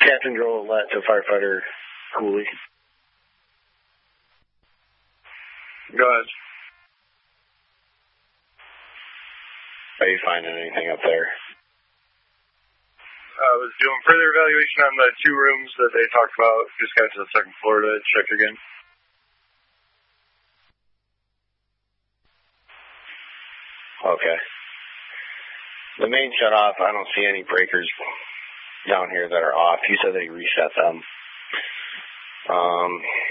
Captain Joel to firefighter Cooley. Go ahead. Are you finding anything up there? I was doing further evaluation on the 2 rooms that they talked about. Just got to the 2nd floor to check again. Okay. The main shut off, I don't see any breakers down here that are off. You said that he reset them.